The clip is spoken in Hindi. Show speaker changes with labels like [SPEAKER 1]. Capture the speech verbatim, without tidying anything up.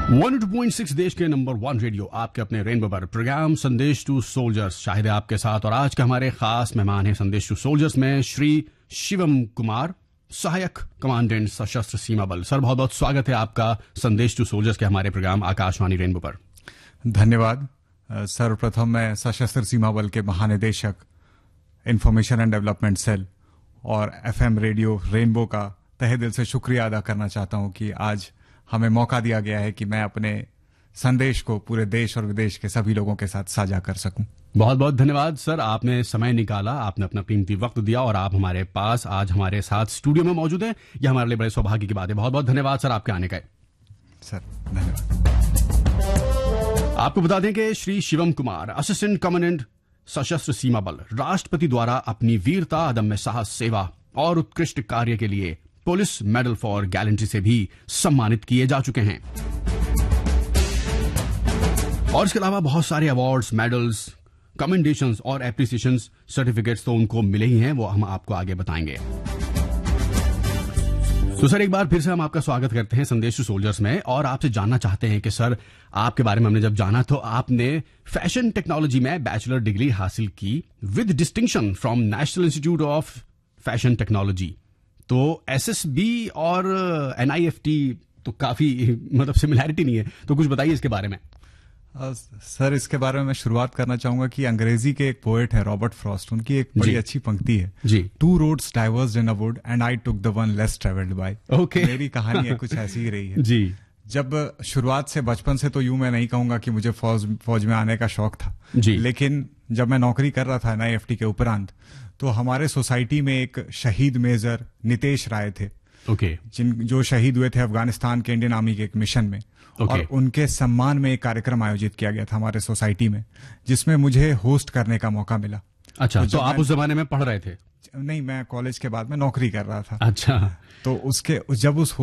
[SPEAKER 1] वन टू पॉइंट सिक्स देश के नंबर वन रेडियो आपके अपने रेनबो पर प्रोग्राम संदेश टू सोल्जर्स शाहिद है आपके साथ। और आज के हमारे खास मेहमान हैं संदेश टू सोल्जर्स में श्री शिवम कुमार, सहायक कमांडेंट सशस्त्र सीमा बल। सर, बहुत बहुत स्वागत है आपका संदेश टू सोल्जर्स के हमारे प्रोग्राम आकाशवाणी रेनबो पर।
[SPEAKER 2] धन्यवाद। सर्वप्रथम मैं सशस्त्र सीमा बल के महानिदेशक इंफॉर्मेशन एंड डेवलपमेंट सेल और एफएम रेडियो रेनबो का तहे दिल से शुक्रिया अदा करना चाहता हूं कि आज हमें मौका दिया गया है कि मैं अपने संदेश को पूरे देश और विदेश के सभी लोगों के साथ साझा कर सकूं।
[SPEAKER 1] बहुत बहुत धन्यवाद सर, आपने समय निकाला, आपने अपना कीमती वक्त दिया और आप हमारे पास आज हमारे साथ स्टूडियो में मौजूद हैं। यह हमारे लिए बड़े सौभाग्य की बात है। बहुत बहुत धन्यवाद सर आपके आने का।
[SPEAKER 2] सर धन्यवाद।
[SPEAKER 1] आपको बता दें कि श्री शिवम कुमार, असिस्टेंट कमांडेंट सशस्त्र सीमा बल, राष्ट्रपति द्वारा अपनी वीरता, अदम्य साहस, सेवा और उत्कृष्ट कार्य के लिए पुलिस मेडल फॉर गैलेंट्री से भी सम्मानित किए जा चुके हैं। और इसके अलावा बहुत सारे अवार्ड्स, मेडल्स, कमेंडेशंस और एप्रिसिएशंस, सर्टिफिकेट्स तो उनको मिले ही हैं, वो हम आपको आगे बताएंगे। तो सर, एक बार फिर से हम आपका स्वागत करते हैं संदेश टू सोल्जर्स में और आपसे जानना चाहते हैं कि सर, आपके बारे में हमने जब जाना तो आपने फैशन टेक्नोलॉजी में बैचलर डिग्री हासिल की with distinction from national institute of fashion technology. तो एसएसबी और एनआईएफटी तो काफी मतलब सिमिलैरिटी नहीं है, तो कुछ बताइए इसके बारे में।
[SPEAKER 2] आ, सर, इसके बारे में मैं शुरुआत करना चाहूंगा कि अंग्रेजी के एक पोएट है रॉबर्ट फ्रॉस्ट, उनकी एक बड़ी अच्छी पंक्ति है
[SPEAKER 1] जी।
[SPEAKER 2] Two roads divorced in a would and I took the one less travelled by.
[SPEAKER 1] Okay,
[SPEAKER 2] मेरी कहानी है कुछ ऐसी ही रही है
[SPEAKER 1] जी।
[SPEAKER 2] जब शुरुआत से बचपन से तो यूं मैं नहीं कहूंगा कि मुझे फौज फौज में आने का शौक था
[SPEAKER 1] जी।
[SPEAKER 2] लेकिन जब मैं नौकरी कर रहा था एनआईएफटी के उपरांत, तो हमारे सोसाइटी में एक शहीद मेजर नितेश राय थे,
[SPEAKER 1] ओके,
[SPEAKER 2] जिन जो शहीद हुए थे अफगानिस्तान के इंडियन आर्मी के एक मिशन में।
[SPEAKER 1] ओके।
[SPEAKER 2] और उनके सम्मान में एक कार्यक्रम आयोजित किया गया था हमारे सोसाइटी में, जिसमें मुझे होस्ट करने का मौका मिला।
[SPEAKER 1] अच्छा,
[SPEAKER 2] तो,
[SPEAKER 1] तो आप उस जमाने में पढ़ रहे थे?
[SPEAKER 2] नहीं, मैं कॉलेज के बाद में नौकरी कर रहा था।
[SPEAKER 1] अच्छा।
[SPEAKER 2] तो उसके जब उस